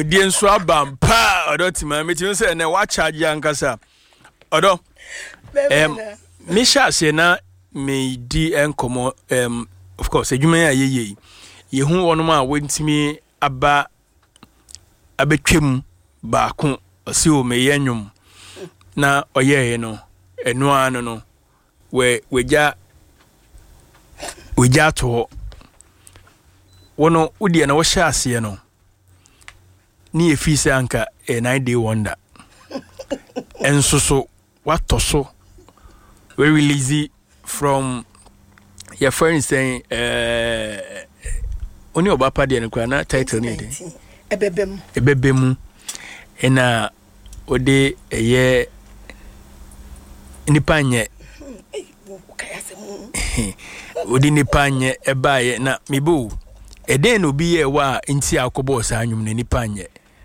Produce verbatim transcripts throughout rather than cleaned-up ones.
die nso abampa odo tima meti say na wa charge ankasa odo em me sha se na me di enkomo um of course adwuma ya yeye ye hu wono ma wontimi aba abetwem ba ko ose o me yenwum na oyeye no enu anu no we weja weja to wono udi na wo sha ase no ni efise anka a nine day wonder enso so what so we release from your friend saying eh oni obapa de nkwa na title ni de ebebem ebebem ena ode eye nipanye odi nipanye ebaye na mibu eden obi ye wa nti akobo sa anwum na nipanye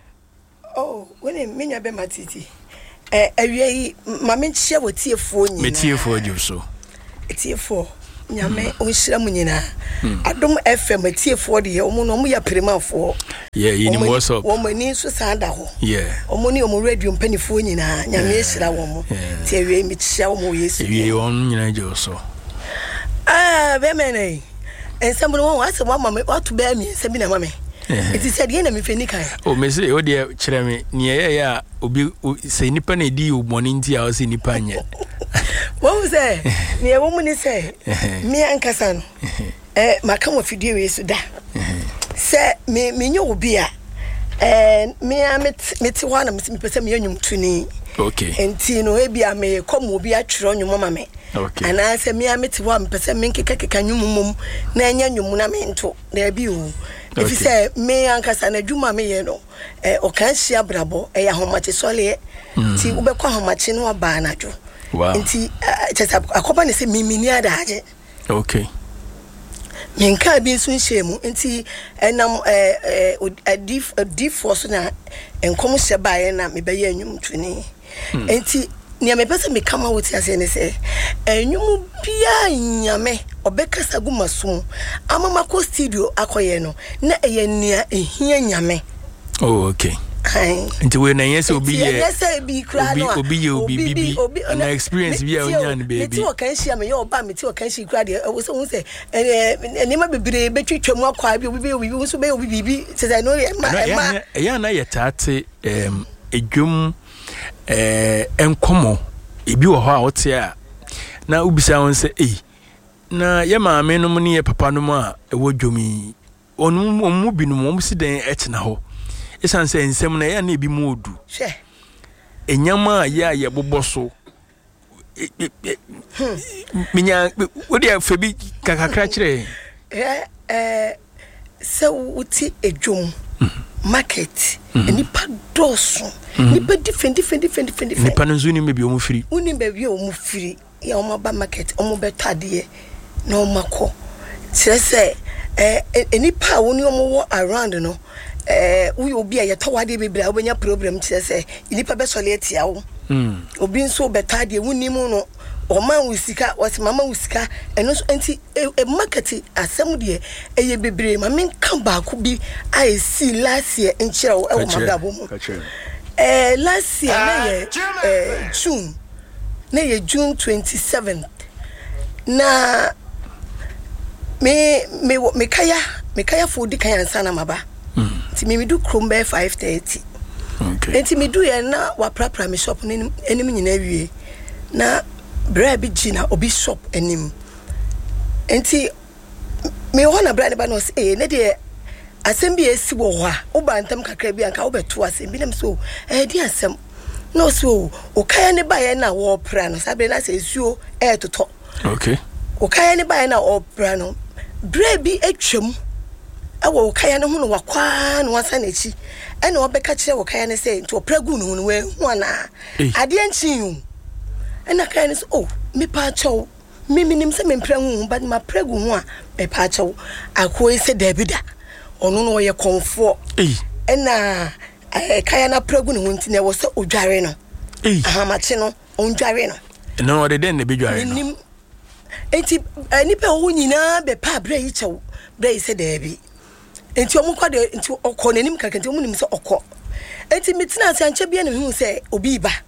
oh when menya be matiti eh awie ma me nhye wotiefo nyina metiefo di so tiefo nyame onhyira mu nyina adom F M tiefo de omo no omo ya primafo yeah yini what's up omo ni so sada ho yeah omo ni omo radio mpanifo nyina nyame hyira wo ti awie mi kyia wo yesu awie on nyina je so ah be menei ensemble won wase wa mama watu be mi ensemble na mama it is said yen na me feni kan o me say o de kire me ne ye ya obi say nipa na di oboni nti a o say nipa nye wo say ne ye wo mu ni say mi ankasa no eh maka mo fidie we so da say me me nyo obi a eh me a meti ho na me pese me nyum tuni okay enti no e bia me kom obi a twiro nyum mama me okay ana say me a meti ho am pese me nkeka keka nyum mum na enya nyum na me nto na bi o if you say me ankasa na dwuma me ye no eh o kan hia brabo eh ya homache sole ti ubekwa homache no ba na dwo wow nti chesa akoba ne se mimini adaje okay menka bi nso nhemu nti enam eh adif adif so na enkom hye bae na me beye anwum twini nti ne me pese me kama woti ase ne se anwum bia nyame obekasa gumasum amama ko studio akoye no na eye nia ehia nyame oh okay nti we na yesi obi ye obi obi ye obi bibi na experience bi a onya ne baby ti o kan hia me ye oba me ti o kan hia kra de wo so hu se eni ma bebere betwitwam akwa bi obi obi nso be obi bibi se say no ma ma ya na ye tate em edwum eh enkomo ebi wo ho a wote a na ubisa won se eh na ye maame no mu ne ye papa no mu a ewo dwomi onu mu binum mu si den etena ho esan se ensem na ya na ebi mu odu hwe enyama ya ye boboso minya odi afebi kakakra kire eh eh se wuti edwum market nipa doso nipa different different different different nipa nzu ni mebi omu firi uni bebi omu firi ya omu ba market omu betade na omu akọ kire se eh nipa woni omu wo around no eh we obi a yetawade bebra obenya problem kire se nipa be sole atia wo mm obi nso betade woni mu no oma wusika wase mama wusika eno so enti e market asem de eye bebre ma men kan ba ko bi ai si last year enchira wo e wo magabo mu eh last year na ye eh June na ye June twenty-seventh na me me me kaya me kaya fo di kaya nsa na maba mm ti me do krombe five thirty okay enti me do ye na wa prapra me shop enim nyina wie na bra bi gina obi shop enim enti me ho na bra ne ba no say eh ne de asem bi esi wo ho a wo ba ntam kakra bi anka wo beto asem bi nam so eh di asem no so o kaya ne ba ye na wo pra no sabe na say suo eh toto okay o kaya ne ba ye na wo pra no bra bi atwam e wo kaya ne ho no wakwa no wasa na chi e na obeka kire wo kaya ne say nti o pragu no no we ho na ade anchin ena kaya ne so oh me pa chaw me minim se me pragu but ma pragu ho a me pa chaw akoi se Davida ono no ye konfo eh ena kaya na pragu no nti na wo se odware no eh ahamache no ondware no no ode den na be dware no enti nipa wo nyina be pa bra yi chaw bra yi se Davi enti omo kwa de enti okọ nanim kaka enti omo nim se okọ enti metina ase anche bia ne hu se obi ba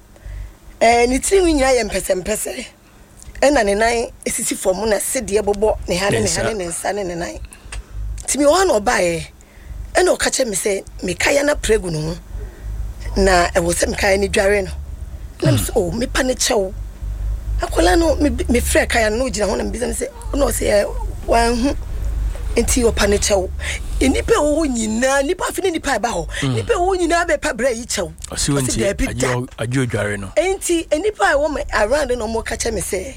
eh ni tiri nyina ye mpese mpese ena ne nan esisi fom na sede bobo ne ha ne ne ha ne nsa ne ne nan ti mi wa na oba ye ena o ka che me se me kaya na pregu no na e wo se me kaya ni dware no na me o me pa ne chew akola no me frɛ kaya no gina ho na me bi se no se wa hu enti o pa ne chew enipa wo nyina nipa afini nipa ba ho nipa wo nyina be pa bra yi chew o si wonti ajo ajo dware no enti enipa wo me around no mo ka che me se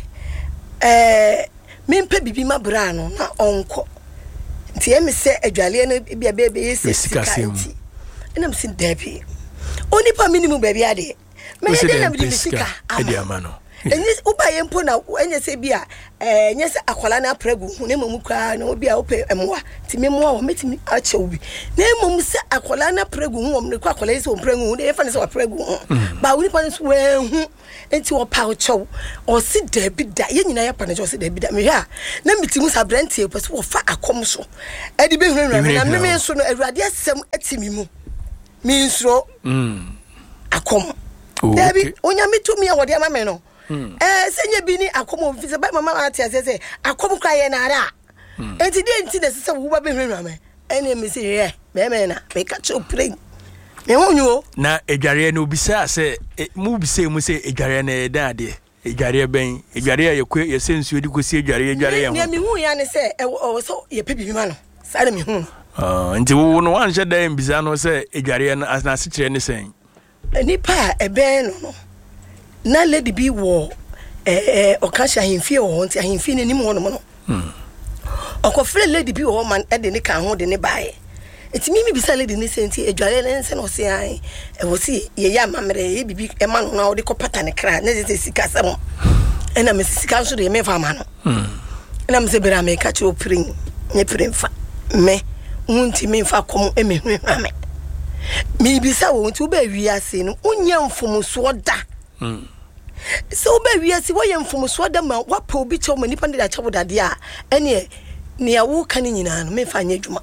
eh me mpa bibi ma bra no na onko nti e me se adwale no bia be be sika enti ena me sin dabi onipa minimum baby ade me dey na me sika ade amano enye uba yempo na enye se bia eh enye se akwala na pregu hu na mamu kwa na obi a ope emwa ti me moa wo metimi ache obi na mamu se akwala na pregu hu wo me kwa akwala se wo pregu hu na efa ne se wo pregu hu ba woni pa ne so we hu enti wo pa wo chew o si da bi da ye nyina ya pa ne jo si da bi da me ha na mitimu sa brante e pese wo fa akom so edi be hunu na me me so no awurade asem atimi mu mi nsro mm akom dabi onya mitumi a wode ama me no eh senye bi ni akom fi se ba mama ati ase se akom kwa ye na ara enti de enti de se wo ba be hunu na me ene me se ye me me na me ka cho pray me wonyo na edware no bisa se mu bisa mu se edware na e da de edware ben edware ye kwe ye sensuo di kosi edware edware ye ho ne me hu ya ne se o so ye pe bi ma no sare me hu ah nti wo no wan hye da mbisa no se edware na na se kire ne sen nipa ebe no na lady bi wo eh eh okasha himfie wo nti himfie ne nim ho no no hmm okofre lady bi wo man e de ne kan ho de ne bae eti mimi bisa lady ne senti edware ne nse no se ai e wo si ye ya mamre ye bibi e ma no na wo de ko pata ne kra ne se sika sam e na me sika so de me fa ma no hmm na me se bera me ka chi oprin ne prin fa me munti me fa kom e me hwe me mi bisa wo nti wo ba wi ase no unya mfomuso da hmm so wo ba wi ase wo ye mfomuso da ma wa pa obi che wo nipa de da che wo dade a ene ne ya wo kan nyina no me fa nya adwuma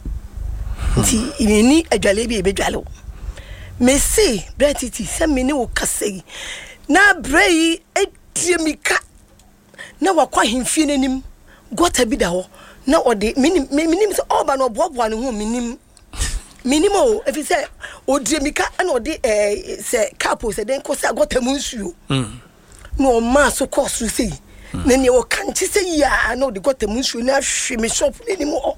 nti ni adwale bi e bedwale wo me se bretiti se me ne wo kasei na brei ediemika na wakwa himfie nanim gota bi da ho na ode minim minim se oba no boboa ne ho minim minimo if say odiemika na ode eh se capo se den ko se gota mu nsuo mm no ma so kosu sei na ne wo kanchi se ya na ode gota mu nsuo na hwe me shop ne ni mo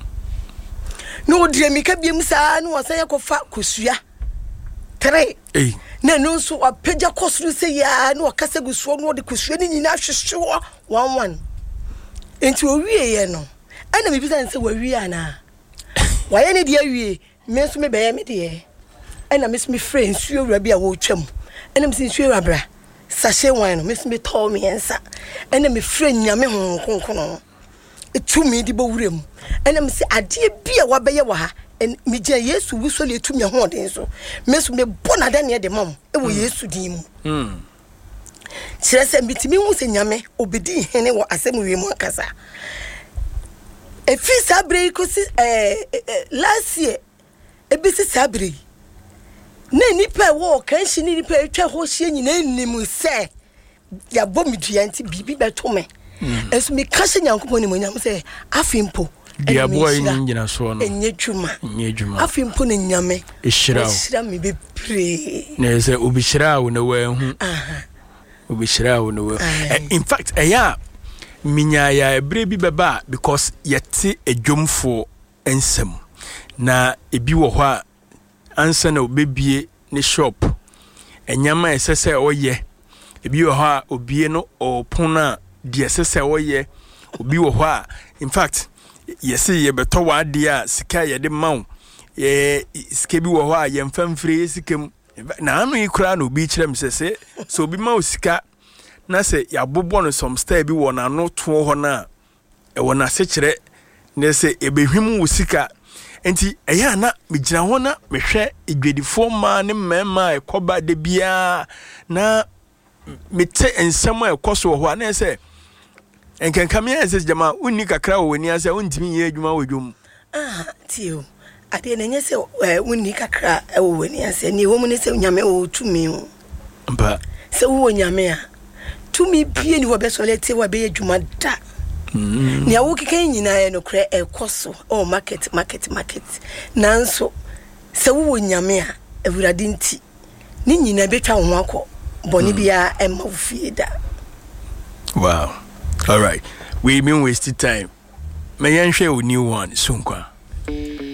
no odiemika biem sa na wo se yakofa kosua tre eh na no so apeja kosu se ya na wo kasa gusuo na ode kosua ni nyina hwehwe one one enti owie ye no ana me bisa nse wawie ana waye ne dia wie me so me beye me de ana me so me friend suo wura bia wo twam ana me sin suo wura bra sachet wine no me so me tell me ensa ana me friend nyame ho konkono etumi di bo wura mu ana me se ade bia wa beye wa ha me gya Yesu wuso le etumi ho den so me so me bona da ne de mam e wo Yesu din mu mm sirese bitimi hu se nyame obedi hene wo asem wi mu akasa e fi sabre ko si eh last year e bi si sabre na nipa wo kan shi ni nipa etwa ho hie nyina nim se ya bom dua nti bibi beto me esu me ka hye nyankopon ni monyam se afimpo dia boy ni nyina so no enye dwuma enye dwuma afimpo ne nyame e hyira hyira me be pre na se obi hyira wo na wa hu aha obi hyira wo na wa in fact eya minya ya ebre bi beba because yete edwomfo ensem na ebi wo ho a ansa na obebie ne shop enyama esese oye ebi wo ho a obie no opona de esese oye obi wo ho a in fact yesi ye beto wa de a sika ye de maw ye sika bi wo ho a ye mfamfire sikem na anu ikura na obi kirem sese so obi maw sika na se ya bobo no some style bi wo na no to ho na e wo na se kire na se ebehwim wo sika enti eya na megyina ho na mehwe edwedifo ma ne mema ekoba de bia na mete ensem a ekoso ho na se enkenkamia ese jama unni kakra wo ni ase untimi ye adwuma wo dwom ah tio ade na nye se wonni kakra e wo wani ase ni wo mu ne se nyame wo tumi o mpa se wo nyame a tumi bie ni wo be so lete wo be adwuma da mm ni awo keke nyina e no kra e koso o market market market nanso se wo nyame a ewurade nti ni nyina betwa wo akọ boni bia e ma wo fie da. Wow. All right. We mean wasted time. May I share a new one soon.